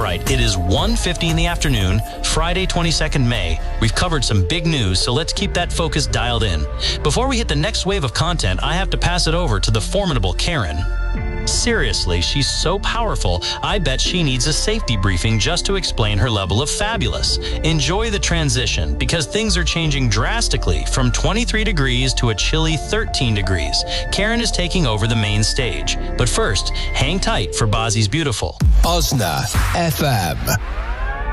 right, it is 1:50 in the afternoon, Friday, 22nd May. We've covered some big news, so let's keep that focus dialed in. Before we hit the next wave of content, I have to pass it over to the formidable Karen. Seriously, she's so powerful, I bet she needs a safety briefing just to explain her level of fabulous. Enjoy the transition, because things are changing drastically from 23 degrees to a chilly 13 degrees. Karen is taking over the main stage. But first, hang tight for Bozzy's Beautiful. Osna FM.